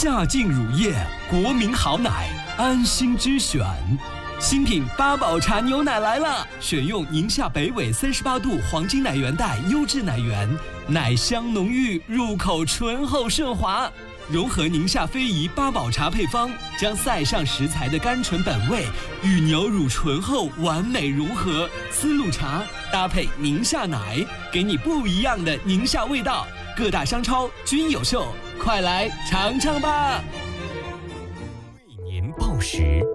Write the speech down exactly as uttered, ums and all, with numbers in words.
夏劲乳业，国民好奶，安心之选。新品八宝茶牛奶来了，选用宁夏北纬三十八度黄金奶源带优质奶源，奶香浓郁，入口醇厚顺滑。融合宁夏非遗八宝茶配方，将塞上食材的甘醇本味与牛乳醇厚完美融合，丝路茶搭配宁夏奶，给你不一样的宁夏味道。各大商超均有售，快来尝尝吧！ 为您报时。